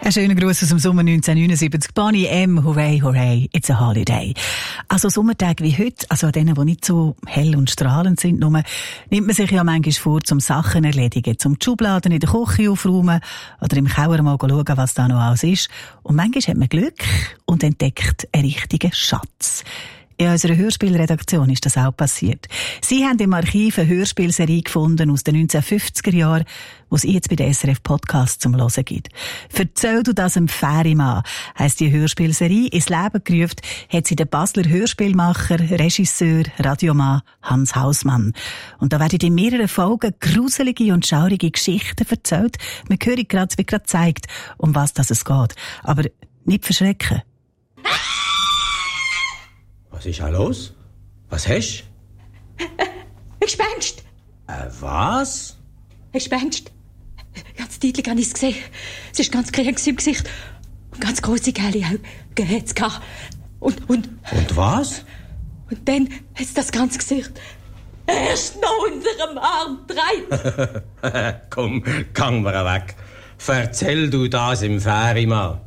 Ein schöner Gruß aus dem Sommer 1979. Boney M. Hooray, hooray, it's a holiday. Also Sommertage wie heute, also an denen, die nicht so hell und strahlend sind, nur, nimmt man sich ja manchmal vor, zum Sachen erledigen, zum die Schubladen in der Küche aufräumen oder im Keller mal schauen, was da noch alles ist. Und manchmal hat man Glück und entdeckt einen richtigen Schatz. In unserer Hörspielredaktion ist das auch passiert. Sie haben im Archiv eine Hörspielserie gefunden aus den 1950er Jahren, die es jetzt bei der SRF Podcast zum Hören gibt. «Erzähl du das dem Fährimann» heisst die Hörspielserie. Ins Leben gerufen hat sie der Basler Hörspielmacher, Regisseur, Radiomann Hans Hausmann. Und da werden in mehreren Folgen gruselige und schaurige Geschichten erzählt. Man hört gerade, es wird gerade gezeigt, um was es geht. Aber nicht verschrecken. Was ist da los? Was hast du? Ein Gespenst. Was? Ein Gespenst. Ganz deutlich habe ich es gesehen. Es war ganz grün im Gesicht. Und ganz grosse gelbe Augen hat es gehabt. Und was? Und dann hat es das ganze Gesicht erst noch unter dem Arm gedreht. Komm, gang mir weg. Erzähl du das im Fährimann.